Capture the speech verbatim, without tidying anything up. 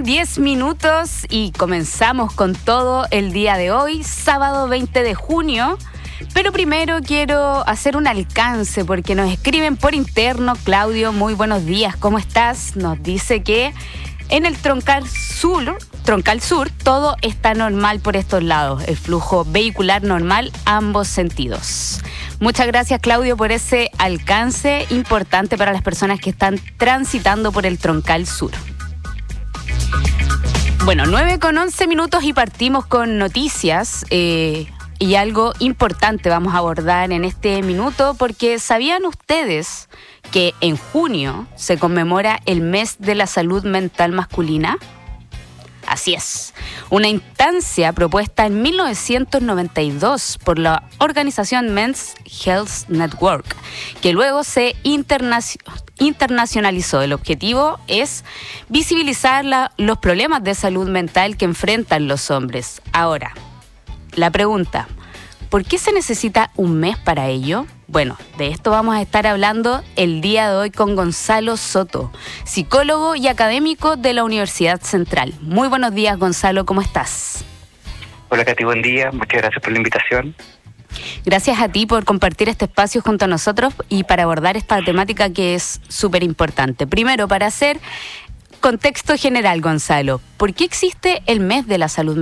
diez minutos y comenzamos con todo el día de hoy, sábado veinte de junio. Pero primero quiero hacer un alcance porque nos escriben por interno. Claudio, muy buenos días, ¿cómo estás? Nos dice que en el Troncal Sur, Troncal Sur todo está normal por estos lados. El flujo vehicular normal, ambos sentidos. Muchas gracias, Claudio, por ese alcance importante para las personas que están transitando por el Troncal Sur. Bueno, nueve con once minutos y partimos con noticias. Eh, y algo importante vamos a abordar en este minuto, porque ¿sabían ustedes que en junio se conmemora el mes de la salud mental masculina? Así es, una instancia propuesta en mil novecientos noventa y dos por la organización Men's Health Network, que luego se internacionalizó. internacionalizó. El objetivo es visibilizar la, los problemas de salud mental que enfrentan los hombres. Ahora, la pregunta, ¿por qué se necesita un mes para ello? Bueno, de esto vamos a estar hablando el día de hoy con Gonzalo Soto, psicólogo y académico de la Universidad Central. Muy buenos días, Gonzalo, ¿cómo estás? Hola, Katy, buen día. Muchas gracias por la invitación. Gracias a ti por compartir este espacio junto a nosotros y para abordar esta temática que es súper importante. Primero, para hacer contexto general, Gonzalo, ¿por qué existe el mes de la salud mental?